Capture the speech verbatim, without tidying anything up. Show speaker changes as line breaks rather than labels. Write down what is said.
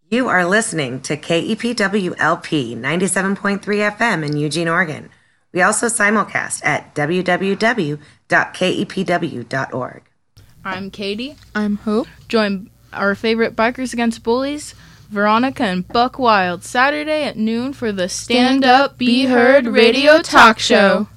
You are listening to K E P W L P ninety-seven point three F M in Eugene, Oregon. We also simulcast at w w w dot k e p w dot org.
I'm Katie.
I'm Hope.
Join our favorite Bikers Against Bullies, Veronica and Buck Wild, Saturday at noon for the Stand Up, Be Heard radio talk show.